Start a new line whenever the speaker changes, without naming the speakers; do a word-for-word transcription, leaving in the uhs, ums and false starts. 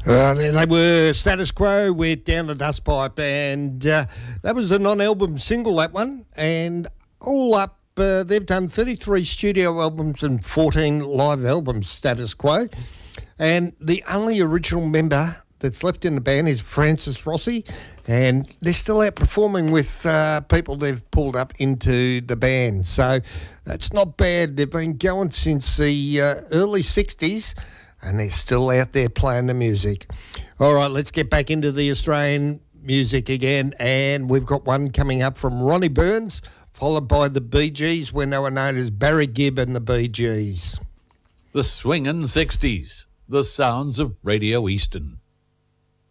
Uh, they were Status Quo with Down the Dustpipe, and uh, that was a non-album single, that one. And all up, uh, they've done thirty-three studio albums and fourteen live albums, Status Quo. And the only original member that's left in the band is Francis Rossi, and they're still out performing with uh, people they've pulled up into the band. So that's not bad. They've been going since the uh, early sixties, and they're still out there playing the music. All right, let's get back into the Australian music again, and we've got one coming up from Ronnie Burns, followed by the Bee Gees, when they were known as Barry Gibb and the Bee Gees.
The Swingin' sixties, the sounds of Radio Eastern.